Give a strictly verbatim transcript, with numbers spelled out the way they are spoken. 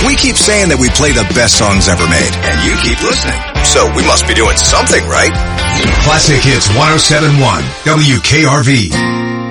We keep saying that we play the best songs ever made, and you keep listening. So we must be doing something right. Classic Hits one oh seven point one W K R V.